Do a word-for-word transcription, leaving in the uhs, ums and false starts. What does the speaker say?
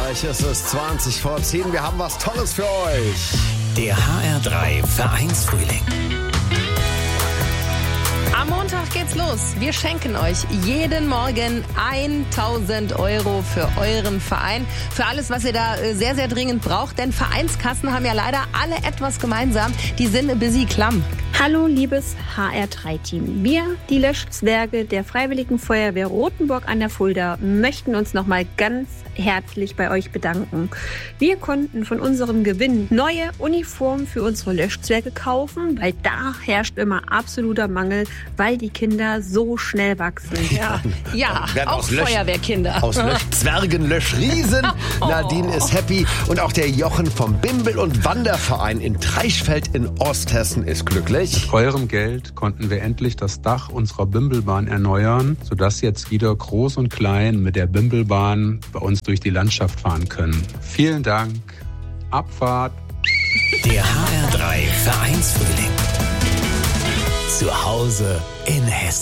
Gleich ist es zwanzig vor zehn. Wir haben was Tolles für euch. Der H R drei Vereinsfrühling. Am Montag geht's los. Wir schenken euch jeden Morgen tausend Euro für euren Verein. Für alles, was ihr da sehr, sehr dringend braucht. Denn Vereinskassen haben ja leider alle etwas gemeinsam. Die sind ein bisschen klamm. Hallo, liebes H R drei Team. Wir, die Löschzwerge der Freiwilligen Feuerwehr Rothenburg an der Fulda, möchten uns nochmal ganz herzlich bei euch bedanken. Wir konnten von unserem Gewinn neue Uniformen für unsere Löschzwerge kaufen, weil da herrscht immer absoluter Mangel, weil die Kinder so schnell wachsen. Ja, ja, auch aus Lösch- Feuerwehrkinder. Aus Löschzwergen, Löschriesen. Nadine ist happy und auch der Jochen vom Bimbel- und Wanderverein in Treichfeld in Osthessen ist glücklich. Mit eurem Geld konnten wir endlich das Dach unserer Bimbelbahn erneuern, sodass jetzt wieder Groß und Klein mit der Bimbelbahn bei uns durch die Landschaft fahren können. Vielen Dank. Abfahrt. Der H R drei Vereinsfrühling. Zu Hause in Hessen.